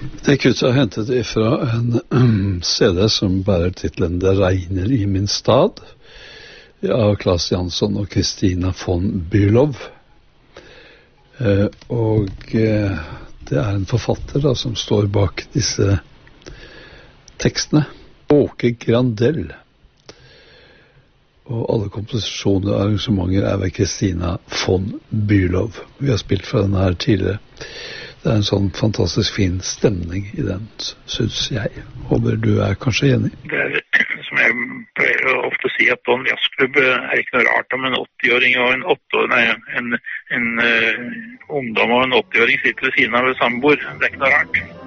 Det kuttet er hentet ifra en CD som bærer titlen «Det regner i min stad» av Claes Jansson og Kristina von Bülow. Det er en forfatter da, som står bak disse tekstene. Åke Grandell. Og alle komposisjoner og arrangementer er ved Kristina von Bülow. Vi har spilt fra denne her tidligere. Det er en sånn fantastisk fin stemning i den, synes jeg. Håper du er kanskje enig? Det er, som jeg pleier å ofte si, at på en jazzklubb er ikke noe rart om en 80-åring og en ungdom og en 80-åring sitter ved siden av ved samme bord. Det er ikke noe rart.